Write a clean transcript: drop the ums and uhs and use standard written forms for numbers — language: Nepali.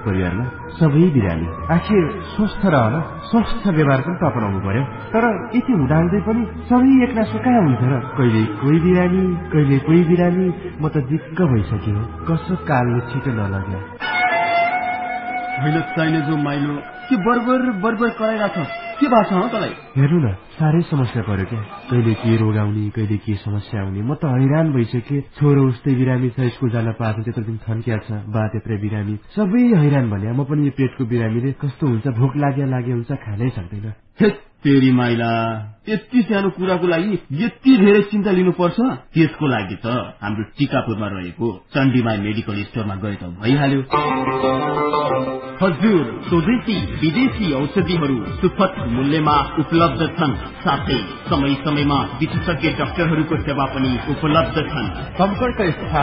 परिवारमा सबै बिरामी। आखिर स्वस्थ रहन स्वस्थ व्यवहार पनि त अपनाउनु पर्यो। तर यति हुँदाहुँदै पनि सबै एकनासो कहाँ हुन्छ र? कहिले कोही बिरामी कहिले कोही बिरामी। म त दिक्क भइसक्यो। कसो कालले छिटो नलग्यो। होइन चाहिने जो माइलो के बर्बर बर्बर कराइरहेछ। के भएको छ तँलाई? हेर्नु न साह्रै समस्या पर्यो क्या। कहिले के रोग आउने कहिले के समस्या आउने। म त हैरान भइसके। छोरो उस्तै बिरामी छ, स्कुल जान पाएको त्यत्रो दिन थन्किया छ। बा त्यत्रै बिरामी, सबै हैरान भने। म पनि यो पेटको बिरामीले कस्तो हुन्छ, भोक लागे हुन्छ, खानै सक्दैन। तेरी माइला, यति सानो कुराको लागि यति धेरै चिन्ता लिनुपर्छ? त्यसको लागि त हाम्रो टिकापुरमा रहेको चण्डीमाई मेडिकल स्टोरमा गए त भइहाल्यो। हजुर, स्वदेशी विदेशी औषधिहरू सुपथ मूल्यमा उपलब्ध छन्। साथै समय समयमा विशेषज्ञ डाक्टरहरूको सेवा पनि उपलब्ध छन्। सम्पर्क